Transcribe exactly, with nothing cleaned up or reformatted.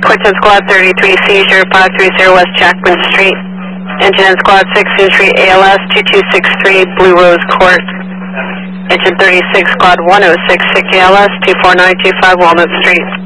Quinton Squad thirty-three, seizure five three zero West Jackman Street. Engine in Squad six, entry A L S two two six three, Blue Rose Court. Engine thirty-six, Squad one oh six, sick A L S two four nine two five Walnut Street.